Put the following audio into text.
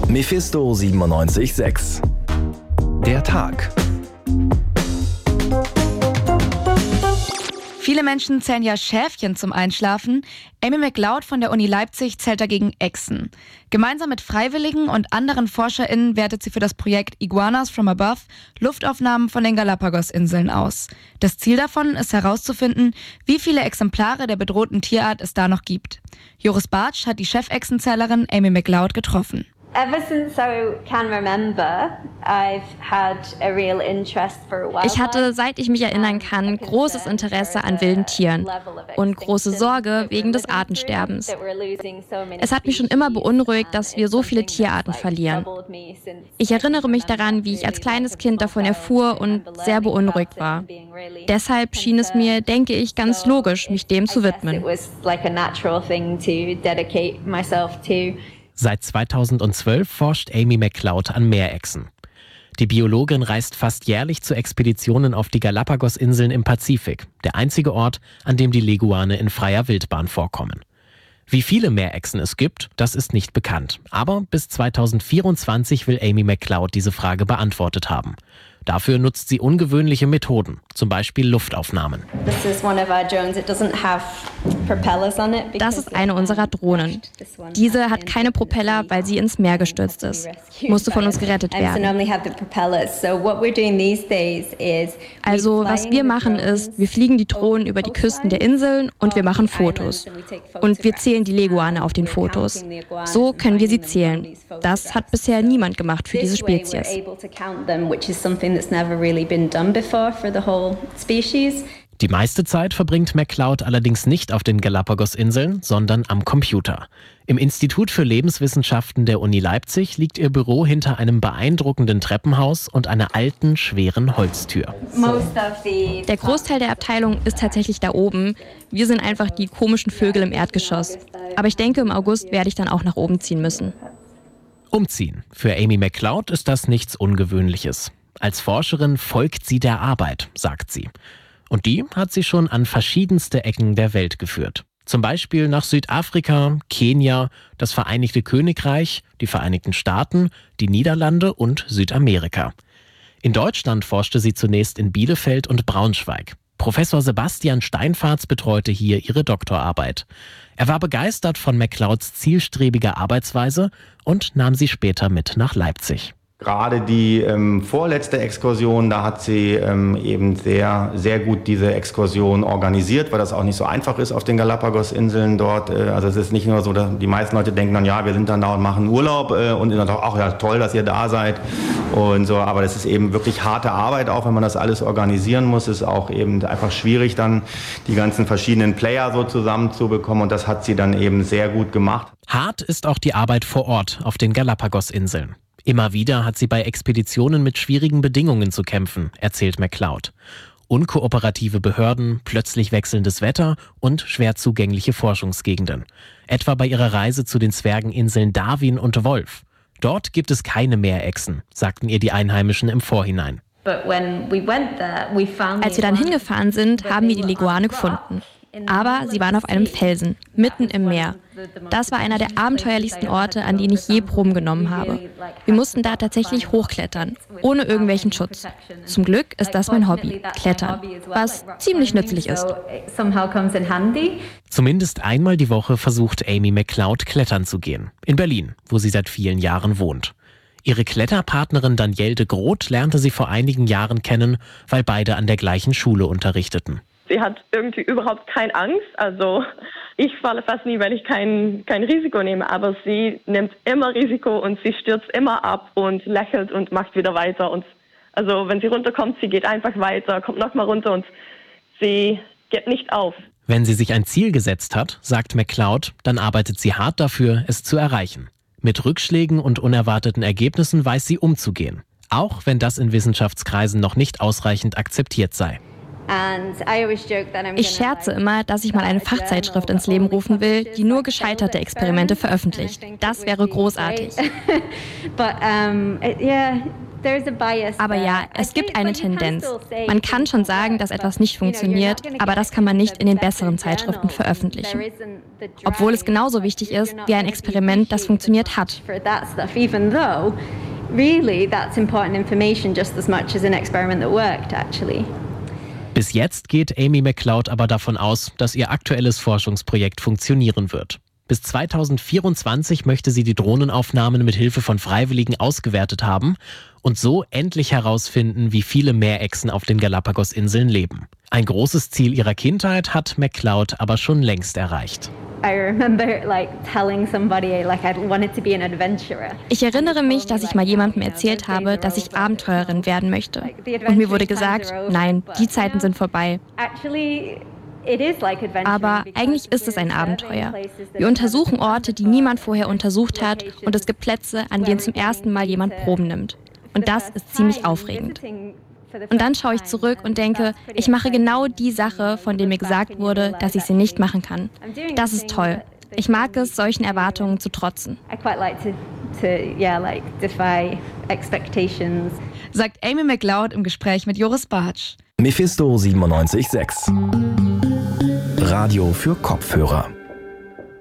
Mephisto 97.6. Der Tag. Viele Menschen zählen ja Schäfchen zum Einschlafen. Amy McLeod von der Uni Leipzig zählt dagegen Echsen. Gemeinsam mit Freiwilligen und anderen ForscherInnen wertet sie für das Projekt Iguanas from Above Luftaufnahmen von den Galapagos-Inseln aus. Das Ziel davon ist herauszufinden, wie viele Exemplare der bedrohten Tierart es da noch gibt. Joris Bartsch hat die Chefechsenzählerin Amy McLeod getroffen. Ever since I can remember, I've had a real interest for wildlife. Ich hatte, seit ich mich erinnern kann, großes Interesse an wilden Tieren und große Sorge wegen des Artensterbens. Es hat mich schon immer beunruhigt, dass wir so viele Tierarten verlieren. Ich erinnere mich daran, wie ich als kleines Kind davon erfuhr und sehr beunruhigt war. Deshalb schien es mir, denke ich, ganz logisch, mich dem zu widmen. Seit 2012 forscht Amy McLeod an Meerechsen. Die Biologin reist fast jährlich zu Expeditionen auf die Galapagos-Inseln im Pazifik, der einzige Ort, an dem die Leguane in freier Wildbahn vorkommen. Wie viele Meerechsen es gibt, das ist nicht bekannt. Aber bis 2024 will Amy McLeod diese Frage beantwortet haben. Dafür nutzt sie ungewöhnliche Methoden, zum Beispiel Luftaufnahmen. Das ist eine unserer Drohnen. Diese hat keine Propeller, weil sie ins Meer gestürzt ist. Musste von uns gerettet werden. Also, was wir machen ist, wir fliegen die Drohnen über die Küsten der Inseln und wir machen Fotos. Und wir zählen die Leguane auf den Fotos. So können wir sie zählen. Das hat bisher niemand gemacht für diese Spezies. Die meiste Zeit verbringt McLeod allerdings nicht auf den Galapagos-Inseln, sondern am Computer. Im Institut für Lebenswissenschaften der Uni Leipzig liegt ihr Büro hinter einem beeindruckenden Treppenhaus und einer alten, schweren Holztür. Der Großteil der Abteilung ist tatsächlich da oben. Wir sind einfach die komischen Vögel im Erdgeschoss. Aber ich denke, im August werde ich dann auch nach oben ziehen müssen. Umziehen. Für Amy McLeod ist das nichts Ungewöhnliches. Als Forscherin folgt sie der Arbeit, sagt sie. Und die hat sie schon an verschiedenste Ecken der Welt geführt. Zum Beispiel nach Südafrika, Kenia, das Vereinigte Königreich, die Vereinigten Staaten, die Niederlande und Südamerika. In Deutschland forschte sie zunächst in Bielefeld und Braunschweig. Professor Sebastian Steinfarz betreute hier ihre Doktorarbeit. Er war begeistert von McLeods zielstrebiger Arbeitsweise und nahm sie später mit nach Leipzig. Gerade die vorletzte Exkursion, da hat sie eben sehr, sehr gut diese Exkursion organisiert, weil das auch nicht so einfach ist auf den Galapagos-Inseln dort. Also es ist nicht nur so, dass die meisten Leute denken dann, ja, wir sind dann da und machen Urlaub und dann auch, ach ja, toll, dass ihr da seid und so. Aber das ist eben wirklich harte Arbeit, auch wenn man das alles organisieren muss. Es ist auch eben einfach schwierig, dann die ganzen verschiedenen Player so zusammenzubekommen und das hat sie dann eben sehr gut gemacht. Hart ist auch die Arbeit vor Ort auf den Galapagos-Inseln. Immer wieder hat sie bei Expeditionen mit schwierigen Bedingungen zu kämpfen, erzählt McLeod. Unkooperative Behörden, plötzlich wechselndes Wetter und schwer zugängliche Forschungsgegenden. Etwa bei ihrer Reise zu den Zwergeninseln Darwin und Wolf. Dort gibt es keine Meerechsen, sagten ihr die Einheimischen im Vorhinein. Als wir dann hingefahren sind, haben wir die Leguane gefunden. Aber sie waren auf einem Felsen, mitten im Meer. Das war einer der abenteuerlichsten Orte, an denen ich je Proben genommen habe. Wir mussten da tatsächlich hochklettern, ohne irgendwelchen Schutz. Zum Glück ist das mein Hobby, Klettern, was ziemlich nützlich ist. Zumindest einmal die Woche versucht Amy McLeod klettern zu gehen. In Berlin, wo sie seit vielen Jahren wohnt. Ihre Kletterpartnerin Danielle de Groot lernte sie vor einigen Jahren kennen, weil beide an der gleichen Schule unterrichteten. Sie hat irgendwie überhaupt keine Angst. Also ich falle fast nie, wenn ich kein Risiko nehme. Aber sie nimmt immer Risiko und sie stürzt immer ab und lächelt und macht wieder weiter. Und also wenn sie runterkommt, sie geht einfach weiter, kommt nochmal runter und sie gibt nicht auf. Wenn sie sich ein Ziel gesetzt hat, sagt McLeod, dann arbeitet sie hart dafür, es zu erreichen. Mit Rückschlägen und unerwarteten Ergebnissen weiß sie umzugehen. Auch wenn das in Wissenschaftskreisen noch nicht ausreichend akzeptiert sei. Ich scherze immer, dass ich mal eine Fachzeitschrift ins Leben rufen will, die nur gescheiterte Experimente veröffentlicht. Das wäre großartig. Aber ja, es gibt eine Tendenz. Man kann schon sagen, dass etwas nicht funktioniert, aber das kann man nicht in den besseren Zeitschriften veröffentlichen. Obwohl es genauso wichtig ist wie ein Experiment, das funktioniert hat. Bis jetzt geht Amy McLeod aber davon aus, dass ihr aktuelles Forschungsprojekt funktionieren wird. Bis 2024 möchte sie die Drohnenaufnahmen mit Hilfe von Freiwilligen ausgewertet haben und so endlich herausfinden, wie viele Meerechsen auf den Galapagos-Inseln leben. Ein großes Ziel ihrer Kindheit hat McLeod aber schon längst erreicht. Ich erinnere mich, dass ich mal jemandem erzählt habe, dass ich Abenteurerin werden möchte. Und mir wurde gesagt, nein, die Zeiten sind vorbei. Aber eigentlich ist es ein Abenteuer. Wir untersuchen Orte, die niemand vorher untersucht hat, und es gibt Plätze, an denen zum ersten Mal jemand Proben nimmt. Und das ist ziemlich aufregend. Und dann schaue ich zurück und denke, ich mache genau die Sache, von der mir gesagt wurde, dass ich sie nicht machen kann. Das ist toll. Ich mag es, solchen Erwartungen zu trotzen. Sagt Amy McLeod im Gespräch mit Joris Bartsch. Mephisto 97.6 Radio für Kopfhörer.